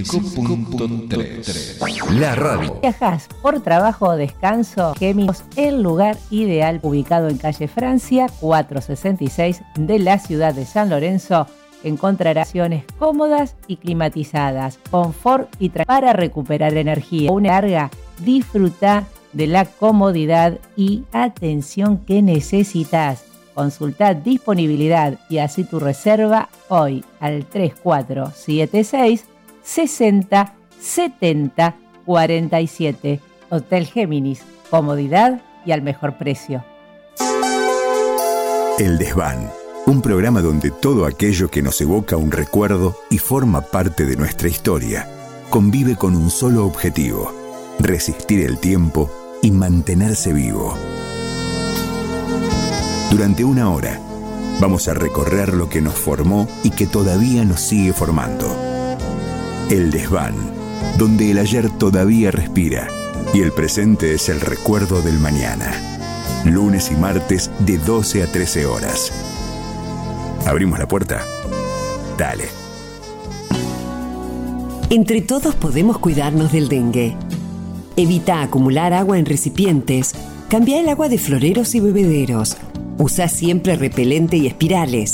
95.3. La radio. ¿Viajas por trabajo o descanso? Géminis, el lugar ideal, ubicado en calle Francia 466 de la ciudad de San Lorenzo. Encontrarás opciones cómodas y climatizadas, confort y para recuperar energía. Una larga, disfruta de la comodidad y atención que necesitas. Consulta disponibilidad y así tu reserva hoy al 3476 60 70 47. Hotel Géminis, comodidad y al mejor precio. El Desván, un programa donde todo aquello que nos evoca un recuerdo y forma parte de nuestra historia convive con un solo objetivo: resistir el tiempo y mantenerse vivo. Durante una hora vamos a recorrer lo que nos formó y que todavía nos sigue formando. El Desván, donde el ayer todavía respira y el presente es el recuerdo del mañana. Lunes y martes de 12 a 13 horas. ¿Abrimos la puerta? Dale. Entre todos podemos cuidarnos del dengue. Evita acumular agua en recipientes. Cambia el agua de floreros y bebederos. Usa siempre repelente y espirales.